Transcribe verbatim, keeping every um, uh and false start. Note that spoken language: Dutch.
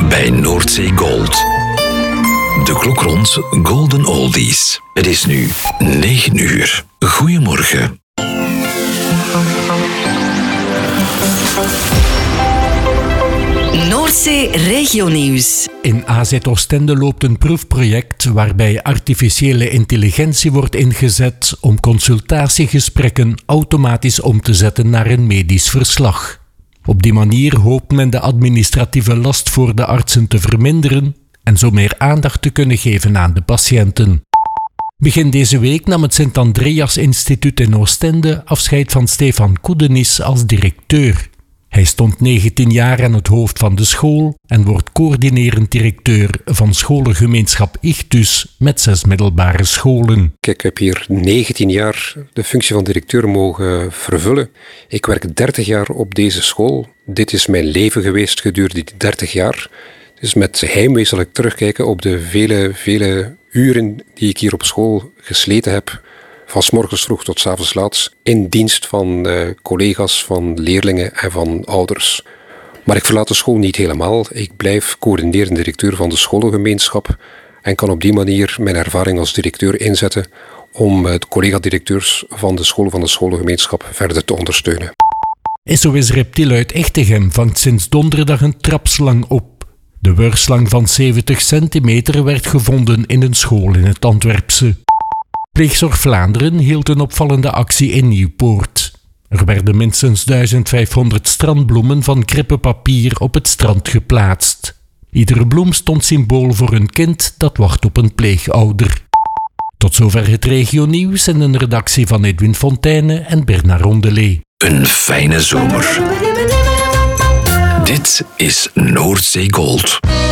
bij Noordzee Gold. De klok rond Golden Oldies. Het is nu negen uur. Goedemorgen. Noordzee Regionieuws. In A Z Oostende loopt een proefproject waarbij artificiële intelligentie wordt ingezet om consultatiegesprekken automatisch om te zetten naar een medisch verslag. Op die manier hoopt men de administratieve last voor de artsen te verminderen en zo meer aandacht te kunnen geven aan de patiënten. Begin deze week nam het Sint-Andreas Instituut in Oostende afscheid van Stefan Koedenis als directeur. Hij stond negentien jaar aan het hoofd van de school en wordt coördinerend directeur van scholengemeenschap Ichthus met zes middelbare scholen. Ik heb hier negentien jaar de functie van directeur mogen vervullen. Ik werk dertig jaar op deze school. Dit is mijn leven geweest gedurende die dertig jaar. Dus met heimwee zal ik terugkijken op de vele, vele uren die ik hier op school gesleten heb. Van 's morgens vroeg tot 's avonds laat, in dienst van uh, collega's, van leerlingen en van ouders. Maar ik verlaat de school niet helemaal. Ik blijf coördinerend directeur van de scholengemeenschap en kan op die manier mijn ervaring als directeur inzetten om uh, de collega-directeurs van de scholen van de scholengemeenschap verder te ondersteunen. S O S Reptiel uit Echtegem vangt sinds donderdag een trapslang op. De wurfslang van zeventig centimeter werd gevonden in een school in het Antwerpse. Pleegzorg Vlaanderen hield een opvallende actie in Nieuwpoort. Er werden minstens duizend vijfhonderd strandbloemen van krippenpapier op het strand geplaatst. Iedere bloem stond symbool voor een kind dat wacht op een pleegouder. Tot zover het regionieuws in een redactie van Edwin Fontaine en Bernard Rondelet. Een fijne zomer. Dit is Noordzee Gold.